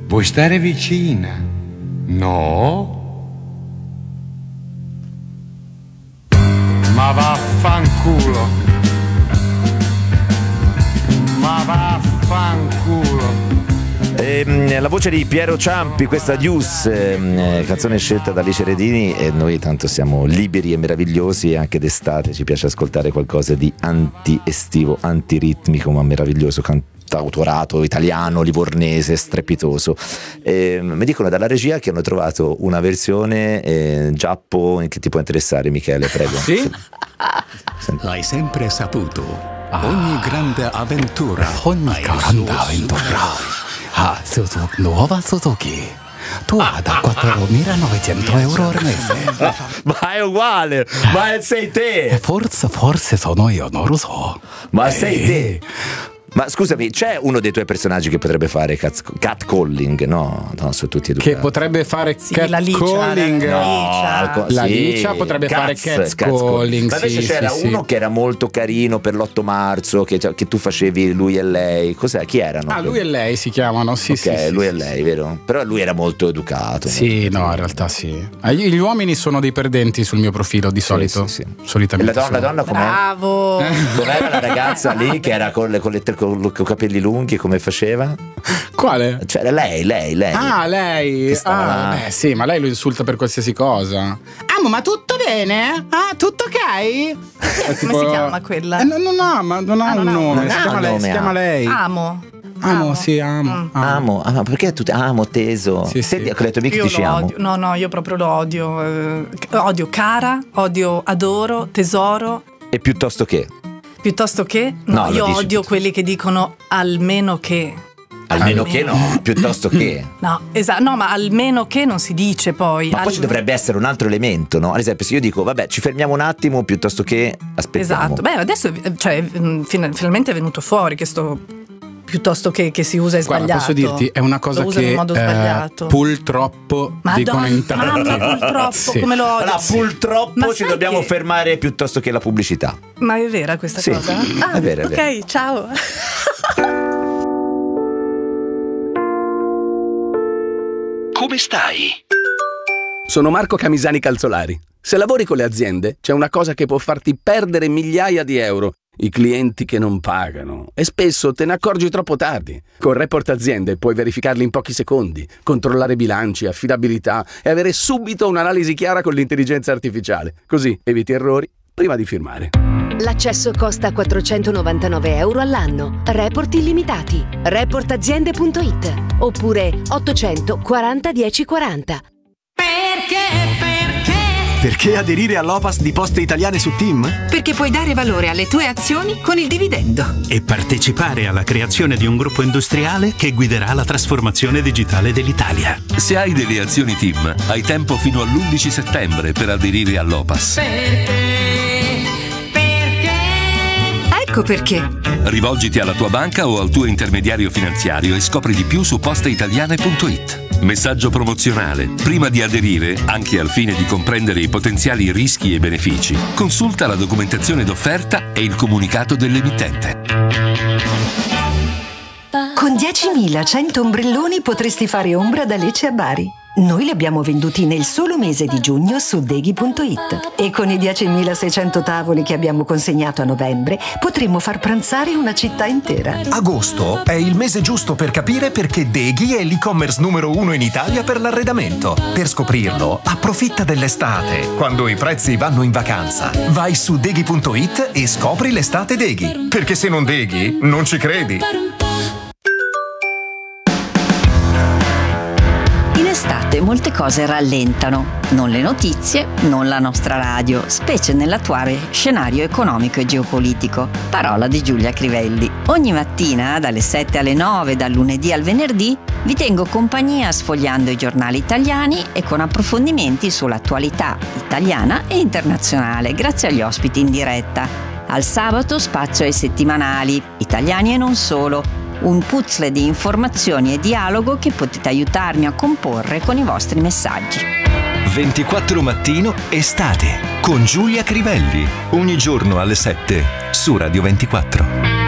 Vuoi stare vicina? No? Ma vaffanculo. Ma vaffanculo. La voce di Piero Ciampi, questa Deuce, canzone scelta da Alice Redini, e noi tanto siamo liberi e meravigliosi, e anche d'estate ci piace ascoltare qualcosa di anti-estivo, antiritmico ma meraviglioso, cantautorato italiano, livornese, strepitoso. Mi dicono dalla regia che hanno trovato una versione giappo che ti può interessare, Michele, prego. Sì? L'hai sempre saputo, ogni grande avventura nuova Suzuki. Tu da 4.900 euro al mese. Ma è uguale, ma sei te. Forse sono io, non lo so. Ma sei te. Ma scusami, c'è uno dei tuoi personaggi che potrebbe fare catcalling? No, sono tutti educati. Che potrebbe fare la Licia, catcalling? La Licia potrebbe fare catcalling. Ma invece c'era uno che era molto carino per l'8 marzo, che tu facevi lui e lei. Cos'è? Chi erano? Lui e lei si chiamano, sì. Lui e lei, vero? Però lui era molto educato. Sì, no, in realtà sì. Gli uomini sono dei perdenti sul mio profilo di solito. Sì. Solitamente. E la donna com'è? Bravo! Com'era la ragazza lì che era con i capelli lunghi, come faceva? Quale? C'era lei. Lei. Sì, ma lei lo insulta per qualsiasi cosa. Amo, ma tutto bene? Tutto ok? Come si chiama quella? Non ha un nome. Si chiama lei. Amo. Sì, amo. Ma perché tu amo teso? Sì. Ho detto mica dici amo. No, io proprio lo odio. Odio cara, odio adoro, tesoro. E piuttosto che? Piuttosto che? No, io odio quelli che dicono almeno che. Almeno che no, piuttosto che. No, esatto, no, ma almeno che non si dice poi. Ma poi ci dovrebbe essere un altro elemento, no? Ad esempio, se io dico, vabbè, ci fermiamo un attimo, piuttosto che aspettiamo. Esatto, beh, adesso finalmente è venuto fuori che sto piuttosto che si usa è sbagliato. Guarda, posso dirti, è una cosa che in modo sbagliato. Purtroppo dicono in tanti. Purtroppo, sì. Come lo odio. Allora, purtroppo ci dobbiamo fermare piuttosto che la pubblicità. Ma è vera questa cosa? È vera. Ok, ciao. Come stai? Sono Marco Camisani Calzolari. Se lavori con le aziende, c'è una cosa che può farti perdere migliaia di euro: i clienti che non pagano. E spesso te ne accorgi troppo tardi. Con Report Aziende puoi verificarli in pochi secondi, controllare bilanci, affidabilità e avere subito un'analisi chiara con l'intelligenza artificiale. Così eviti errori prima di firmare. L'accesso costa 499 euro all'anno. Report illimitati. Reportaziende.it oppure 840 1040. Perché aderire all'Opas di Poste Italiane su TIM? Perché puoi dare valore alle tue azioni con il dividendo. E partecipare alla creazione di un gruppo industriale che guiderà la trasformazione digitale dell'Italia. Se hai delle azioni TIM, hai tempo fino all'11 settembre per aderire all'Opas. Ecco perché. Rivolgiti alla tua banca o al tuo intermediario finanziario e scopri di più su posteitaliane.it. Messaggio promozionale. Prima di aderire, anche al fine di comprendere i potenziali rischi e benefici, consulta la documentazione d'offerta e il comunicato dell'emittente. Con 10.100 ombrelloni potresti fare ombra da Lecce a Bari. Noi li abbiamo venduti nel solo mese di giugno su Deghi.it. E con i 10.600 tavoli che abbiamo consegnato a novembre potremmo far pranzare una città intera. Agosto è il mese giusto per capire perché Deghi è l'e-commerce numero 1 in Italia per l'arredamento. Per scoprirlo, approfitta dell'estate, quando i prezzi vanno in vacanza. Vai su Deghi.it e scopri l'estate Deghi. Perché se non Deghi, non ci credi. In estate molte cose rallentano, non le notizie, non la nostra radio, specie nell'attuale scenario economico e geopolitico. Parola di Giulia Crivelli. Ogni mattina, dalle 7 alle 9, dal lunedì al venerdì, vi tengo compagnia sfogliando i giornali italiani e con approfondimenti sull'attualità italiana e internazionale, grazie agli ospiti in diretta. Al sabato spazio ai settimanali, italiani e non solo. Un puzzle di informazioni e dialogo che potete aiutarmi a comporre con i vostri messaggi. 24 mattino estate con Giulia Crivelli, ogni giorno alle 7 su Radio 24.